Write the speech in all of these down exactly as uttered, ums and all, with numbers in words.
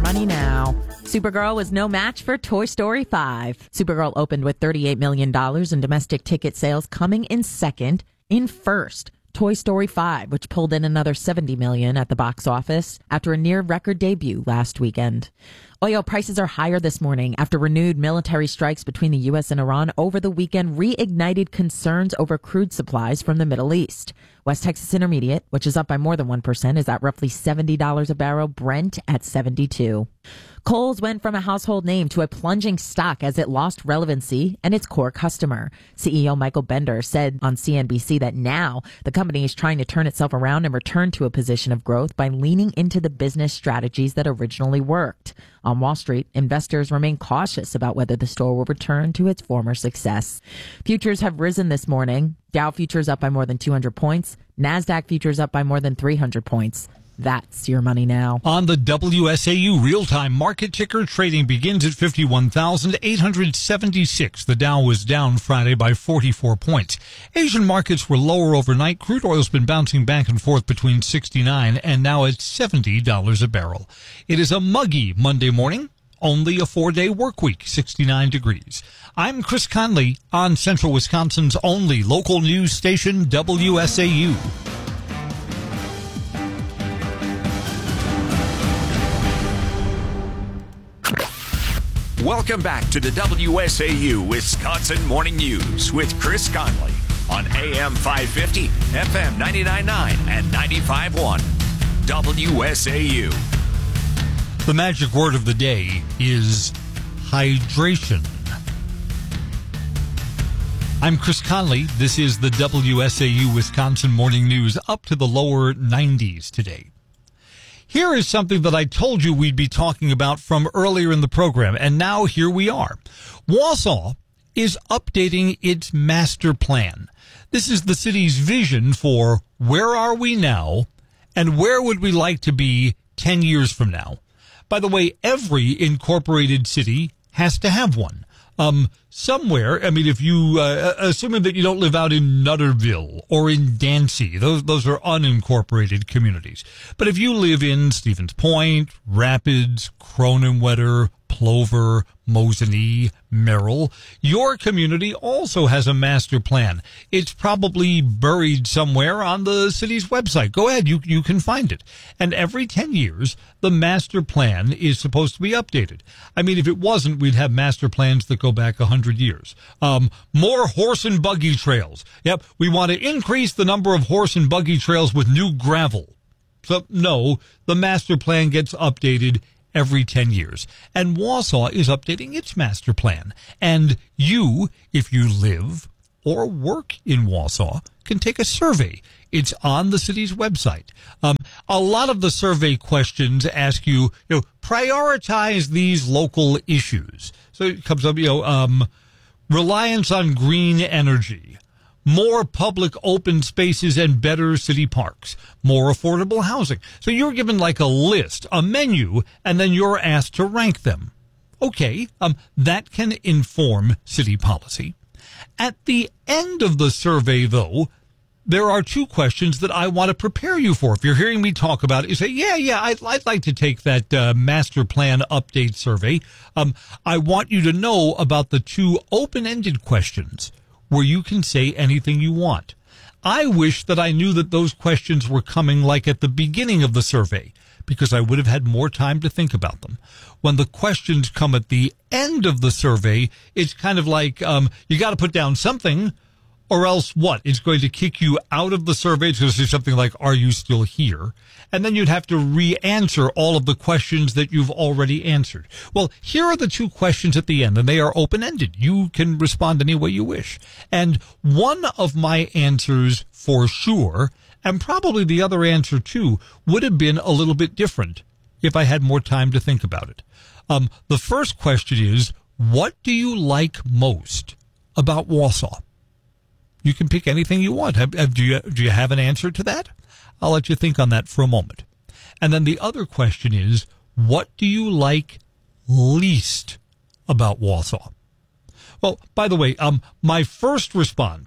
money now. Supergirl was no match for Toy Story five. Supergirl opened with thirty-eight million dollars in domestic ticket sales, coming in second. In first, Toy Story five, which pulled in another seventy million dollars at the box office after a near-record debut last weekend. Oil prices are higher this morning after renewed military strikes between the U S and Iran over the weekend reignited concerns over crude supplies from the Middle East. West Texas Intermediate, which is up by more than one percent, is at roughly seventy dollars a barrel, Brent at seventy-two. Kohl's went from a household name to a plunging stock as it lost relevancy and its core customer. C E O Michael Bender said on C N B C that now the company is trying to turn itself around and return to a position of growth by leaning into the business strategies that originally worked. On Wall Street, investors remain cautious about whether the store will return to its former success. Futures have risen this morning. Dow futures up by more than two hundred points. NASDAQ futures up by more than three hundred points. That's your money now. On the W S A U real-time market ticker, trading begins at fifty-one thousand eight hundred seventy-six. The Dow was down Friday by forty-four points. Asian markets were lower overnight. Crude oil's been bouncing back and forth between sixty-nine and now at seventy dollars a barrel. It is a muggy Monday morning. Only a four-day work week, sixty-nine degrees. I'm Chris Conley on Central Wisconsin's only local news station, W S A U. Welcome back to the W S A U Wisconsin Morning News with Chris Conley on A M five fifty, F M ninety-nine point nine, and ninety-five point one. W S A U. The magic word of the day is hydration. I'm Chris Conley. This is the W S A U Wisconsin Morning News, up to the lower nineties today. Here is something that I told you we'd be talking about from earlier in the program, and now here we are. Wausau is updating its master plan. This is the city's vision for where are we now and where would we like to be ten years from now. By the way, every incorporated city has to have one. Um, somewhere, I mean, if you, uh, assuming that you don't live out in Nutterville or in Dancy, those, those are unincorporated communities. But if you live in Stevens Point, Rapids, Cronenwedder, Plover, Mosinee, Merrill, your community also has a master plan. It's probably buried somewhere on the city's website. Go ahead, you you can find it. And every ten years, the master plan is supposed to be updated. I mean, if it wasn't, we'd have master plans that go back one hundred years. Um, more horse and buggy trails. Yep, we want to increase the number of horse and buggy trails with new gravel. So, no, the master plan gets updated every ten years. And Wausau is updating its master plan. And you, if you live or work in Wausau, can take a survey. It's on the city's website. Um, a lot of the survey questions ask you, you know, prioritize these local issues. So it comes up, you know, um, reliance on green energy, more public open spaces and better city parks, more affordable housing. So you're given like a list, a menu, and then you're asked to rank them. Okay, um, that can inform city policy. At the end of the survey, though, there are two questions that I want to prepare you for. If you're hearing me talk about it, you say, yeah, yeah, I'd, I'd like to take that uh, master plan update survey. Um, I want you to know about the two open-ended questions where you can say anything you want. I wish that I knew that those questions were coming like at the beginning of the survey, because I would have had more time to think about them. When the questions come at the end of the survey, it's kind of like, um, you got to put down something, or else what? It's going to kick you out of the survey. It's going to say something like, are you still here? And then you'd have to re-answer all of the questions that you've already answered. Well, here are the two questions at the end, and they are open-ended. You can respond any way you wish. And one of my answers for sure, and probably the other answer too, would have been a little bit different if I had more time to think about it. Um, the first question is, what do you like most about Wausau? You can pick anything you want. Have, have, do you, do you have an answer to that? I'll let you think on that for a moment. And then the other question is, what do you like least about Wausau? Well, by the way, um, my first response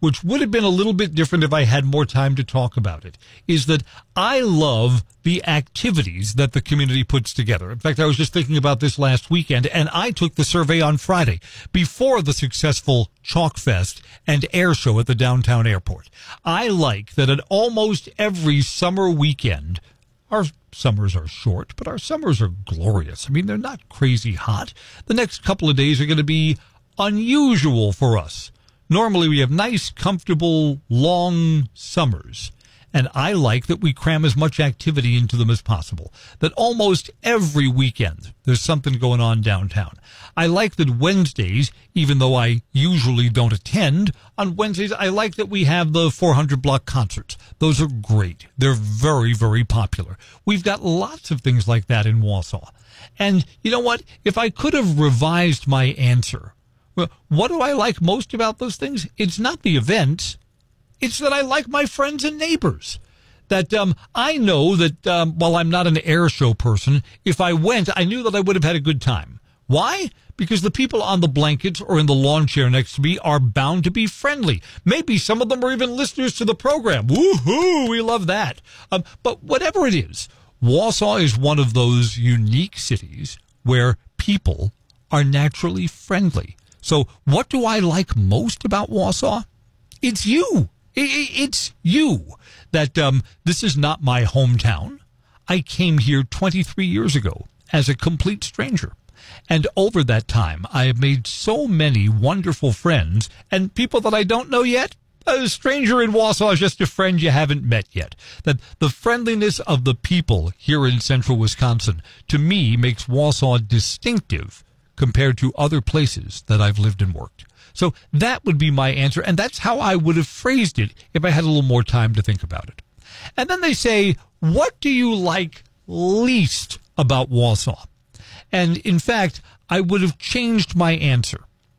which would have been a little bit different if I had more time to talk about it, is that I love the activities that the community puts together. In fact, I was just thinking about this last weekend, and I took the survey on Friday before the successful Chalk Fest and air show at the downtown airport. I like that at almost every summer weekend, our summers are short, but our summers are glorious. I mean, they're not crazy hot. The next couple of days are going to be unusual for us. Normally, we have nice, comfortable, long summers. And I like that we cram as much activity into them as possible. That almost every weekend there's something going on downtown. I like that Wednesdays, even though I usually don't attend, on Wednesdays I like that we have the four hundred block concerts. Those are great. They're very, very popular. We've got lots of things like that in Wausau. And you know what? If I could have revised my answer, well, what do I like most about those things? It's not the events. It's that I like my friends and neighbors. That um, I know that um, while I'm not an air show person, if I went, I knew that I would have had a good time. Why? Because the people on the blankets or in the lawn chair next to me are bound to be friendly. Maybe some of them are even listeners to the program. Woohoo! We love that. Um, but whatever it is, Wausau is one of those unique cities where people are naturally friendly. So what do I like most about Wausau? It's you. It's you. That um, this is not my hometown. I came here twenty-three years ago as a complete stranger. And over that time, I have made so many wonderful friends and people that I don't know yet. A stranger in Wausau is just a friend you haven't met yet. That the friendliness of the people here in central Wisconsin, to me, makes Wausau distinctive compared to other places that I've lived and worked. So that would be my answer, and that's how I would have phrased it if I had a little more time to think about it. And then they say, what do you like least about Wausau? And in fact, I would have changed my answer.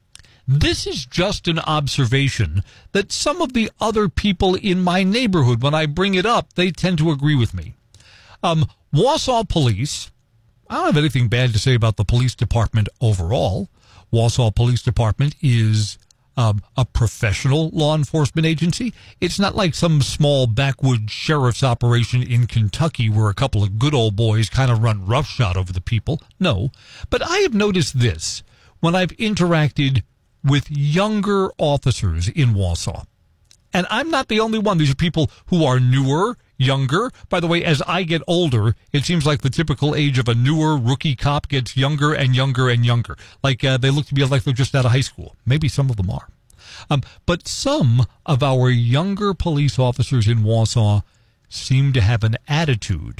This is just an observation that some of the other people in my neighborhood, when I bring it up, they tend to agree with me. Um, Wausau Police, I don't have anything bad to say about the police department overall. Wausau Police Department is um, a professional law enforcement agency. It's not like some small backwoods sheriff's operation in Kentucky where a couple of good old boys kind of run roughshod over the people. No. But I have noticed this when I've interacted with younger officers in Wausau. And I'm not the only one. These are people who are newer, younger. By the way, as I get older, it seems like the typical age of a newer rookie cop gets younger and younger and younger. Like uh, they look to be like they're just out of high school. Maybe some of them are. Um, but some of our younger police officers in Wausau seem to have an attitude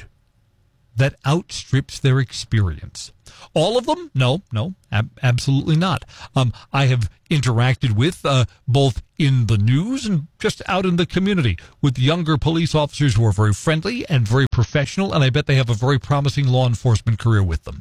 that outstrips their experience. All of them? No, no, ab- absolutely not. Um, I have interacted with, uh, both in the news and just out in the community, with younger police officers who are very friendly and very professional, and I bet they have a very promising law enforcement career with them.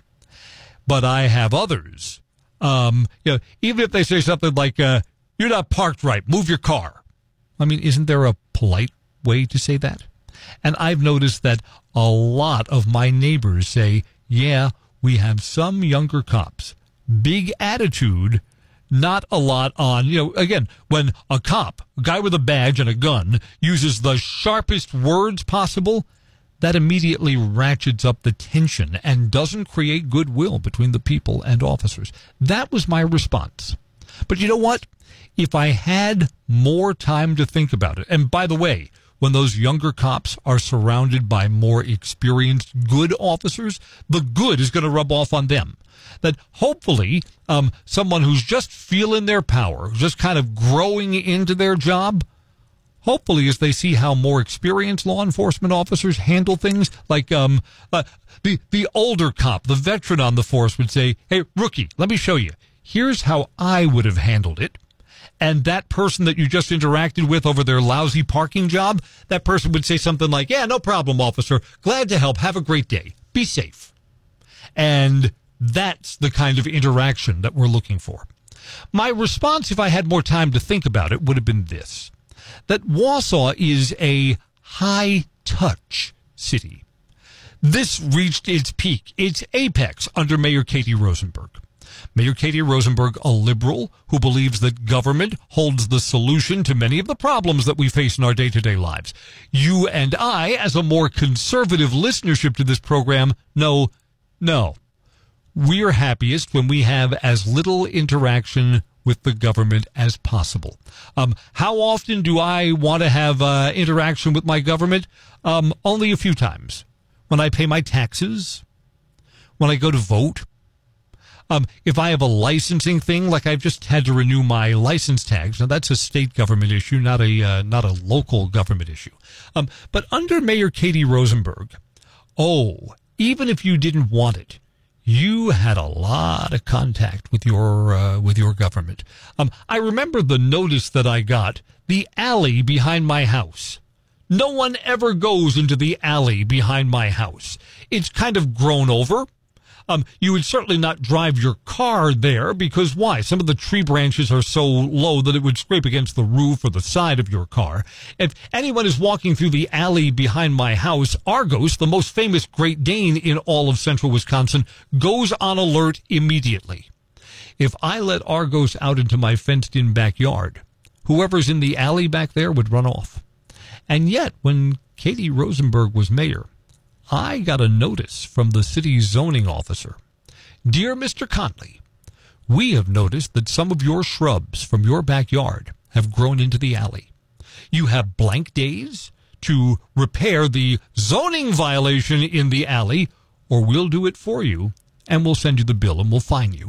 But I have others, um, you know, even if they say something like, uh, you're not parked right, move your car. I mean, isn't there a polite way to say that? And I've noticed that a lot of my neighbors say, yeah, we have some younger cops. Big attitude, not a lot on, you know, again, when a cop, a guy with a badge and a gun, uses the sharpest words possible, that immediately ratchets up the tension and doesn't create goodwill between the people and officers. That was my response. But you know what? If I had more time to think about it, and by the way, when those younger cops are surrounded by more experienced, good officers, the good is going to rub off on them. That hopefully um, someone who's just feeling their power, just kind of growing into their job, hopefully as they see how more experienced law enforcement officers handle things, like um, uh, the, the older cop, the veteran on the force would say, hey, rookie, let me show you. Here's how I would have handled it. And that person that you just interacted with over their lousy parking job, that person would say something like, yeah, no problem, officer. Glad to help. Have a great day. Be safe. And that's the kind of interaction that we're looking for. My response, if I had more time to think about it, would have been this. That Wausau is a high-touch city. This reached its peak, its apex, under Mayor Katie Rosenberg. Mayor Katie Rosenberg, a liberal who believes that government holds the solution to many of the problems that we face in our day-to-day lives. You and I, as a more conservative listenership to this program, know, no. We're happiest when we have as little interaction with the government as possible. Um, how often do I want to have uh, interaction with my government? Um, only a few times. When I pay my taxes, when I go to vote, um, if I have a licensing thing, like I've just had to renew my license tags. Now that's a state government issue, not a uh, not a local government issue. Um, but under Mayor Katie Rosenberg, oh, even if you didn't want it, you had a lot of contact with your uh, with your government. Um, I remember the notice that I got, the alley behind my house. No one ever goes into the alley behind my house. It's kind of grown over. Um, you would certainly not drive your car there because why? Some of the tree branches are so low that it would scrape against the roof or the side of your car. If anyone is walking through the alley behind my house, Argos, the most famous Great Dane in all of central Wisconsin, goes on alert immediately. If I let Argos out into my fenced-in backyard, whoever's in the alley back there would run off. And yet, when Katie Rosenberg was mayor, I got a notice from the city's zoning officer. Dear Mister Conley, we have noticed that some of your shrubs from your backyard have grown into the alley. You have blank days to repair the zoning violation in the alley, or we'll do it for you, and we'll send you the bill and we'll fine you.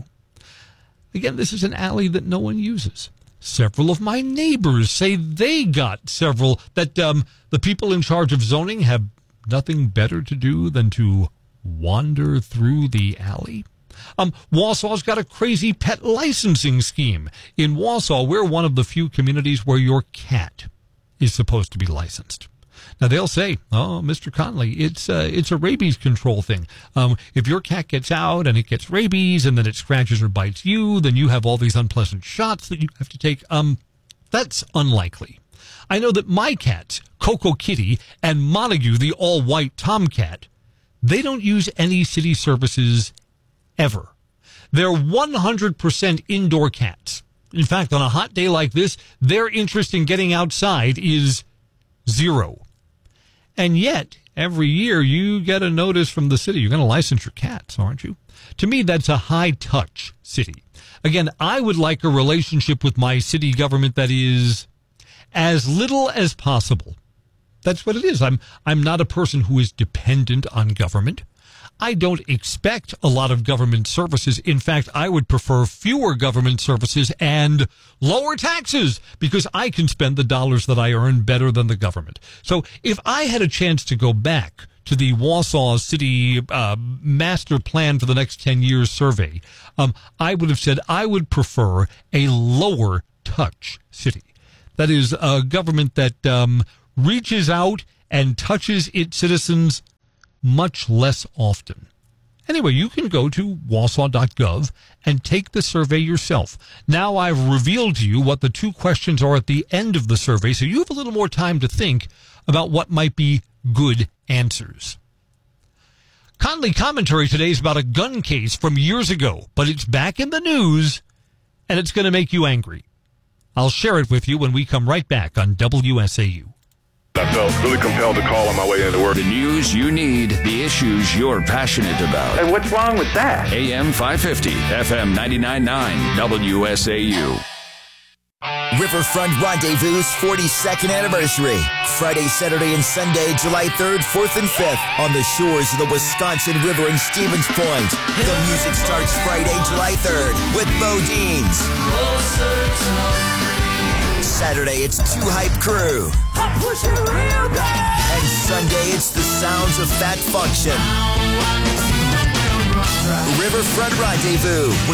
Again, this is an alley that no one uses. Several of my neighbors say they got several, that um, the people in charge of zoning have nothing better to do than to wander through the alley. Um, Wausau's got a crazy pet licensing scheme. In Wausau, we're one of the few communities where your cat is supposed to be licensed. Now, they'll say, oh, Mister Conley, it's, uh, it's a rabies control thing. Um, if your cat gets out and it gets rabies and then it scratches or bites you, then you have all these unpleasant shots that you have to take. Um, that's unlikely. I know that my cats, Coco Kitty and Montague, the all-white tomcat, they don't use any city services ever. They're one hundred percent indoor cats. In fact, on a hot day like this, their interest in getting outside is zero. And yet, every year you get a notice from the city. You're going to license your cats, aren't you? To me, that's a high-touch city. Again, I would like a relationship with my city government that is as little as possible. That's what it is. I'm I'm not a person who is dependent on government. I don't expect a lot of government services. In fact, I would prefer fewer government services and lower taxes because I can spend the dollars that I earn better than the government. So if I had a chance to go back to the Wausau City uh, master plan for the next ten years survey, um, I would have said I would prefer a lower touch city. That is a government that um, reaches out and touches its citizens much less often. Anyway, you can go to wausau dot gov and take the survey yourself. Now I've revealed to you what the two questions are at the end of the survey, so you have a little more time to think about what might be good answers. Conley commentary today is about a gun case from years ago, but it's back in the news, and it's going to make you angry. I'll share it with you when we come right back on W S A U. I felt really compelled to call on my way into work. The news you need, the issues you're passionate about. And what's wrong with that? A M five fifty, F M ninety-nine point nine, W S A U. Riverfront Rendezvous' forty-second anniversary. Friday, Saturday, and Sunday, July third, fourth, and fifth on the shores of the Wisconsin River in Stevens Point. The music starts Friday, July third with Bo Deans. Saturday, it's Two Hype Crew. And Sunday, it's the sounds of Fat Function. Riverfront Rendezvous with